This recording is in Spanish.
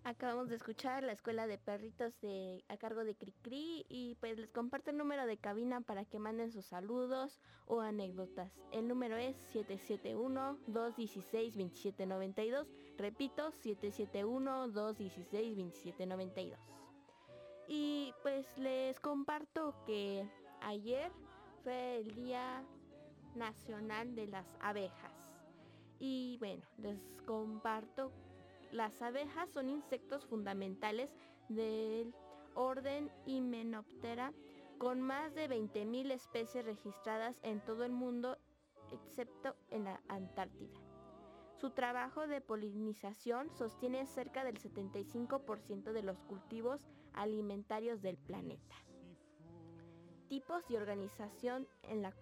Acabamos de escuchar la escuela de perritos a cargo de Cricri y pues les comparto el número de cabina para que manden sus saludos o anécdotas. El número es 771-216-2792. Repito, 771-216-2792. Y pues les comparto que ayer fue el Día Nacional de las Abejas. Y bueno, les comparto. Las abejas son insectos fundamentales del orden Hymenoptera, con más de 20.000 especies registradas en todo el mundo, excepto en la Antártida. Su trabajo de polinización sostiene cerca del 75% de los cultivos alimentarios del planeta. Tipos y organización en la